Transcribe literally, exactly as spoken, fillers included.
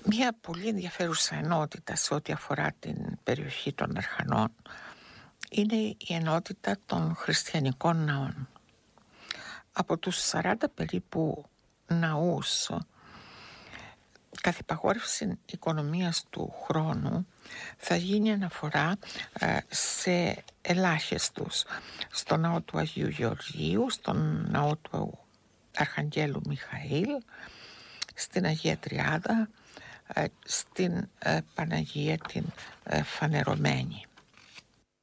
Μια πολύ ενδιαφέρουσα ενότητα σε ό,τι αφορά την περιοχή των Αρχανών είναι η ενότητα των χριστιανικών ναών. Από τους σαράντα περίπου ναούς, καθ' υπαγόρευση οικονομίας του χρόνου θα γίνει αναφορά ε, σε ελάχιστους. Στο ναό του Αγίου Γεωργίου, στον ναό του Αρχαγγέλου Μιχαήλ, στην Αγία Τριάδα, στην ε, Παναγία την ε, Φανερωμένη.